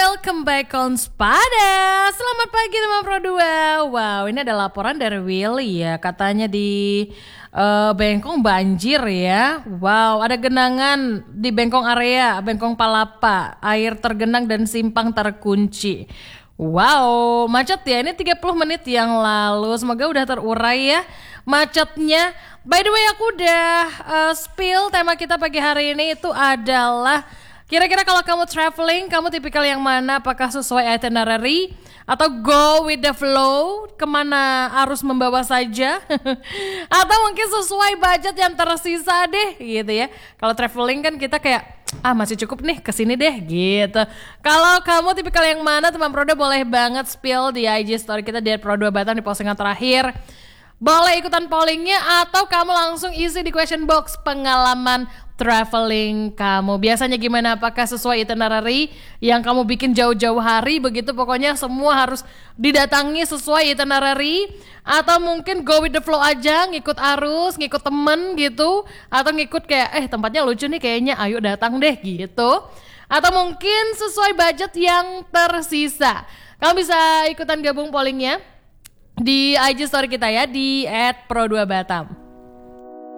welcome back Konspada. Selamat pagi teman Pro 2. Wow, ini ada laporan dari Willy ya. Katanya di Bengkong banjir ya. Wow, ada genangan di Bengkong area, Bengkong Palapa. Air tergenang dan simpang terkunci. Wow, macet ya. Ini 30 menit yang lalu. Semoga udah terurai ya macetnya. By the way, aku udah spill tema kita pagi hari ini itu adalah kira-kira kalau kamu traveling, kamu tipikal yang mana? Apakah sesuai itinerary atau go with the flow, kemana arus membawa saja? Atau mungkin sesuai budget yang tersisa deh gitu ya. Kalau traveling kan kita kayak masih cukup nih kesini deh gitu. Kalau kamu tipikal yang mana teman Prodo boleh banget spill di IG story kita di @pro2 Batam di postingan terakhir. Boleh ikutan pollingnya atau kamu langsung isi di question box pengalaman traveling kamu. Biasanya gimana? Apakah sesuai itinerary yang kamu bikin jauh-jauh hari begitu? Pokoknya semua harus didatangi sesuai itinerary. Atau mungkin go with the flow aja, ngikut arus, ngikut temen gitu. Atau ngikut kayak tempatnya lucu nih kayaknya, ayo datang deh gitu. Atau mungkin sesuai budget yang tersisa. Kamu bisa ikutan gabung pollingnya di IG story kita ya di @pro2batam.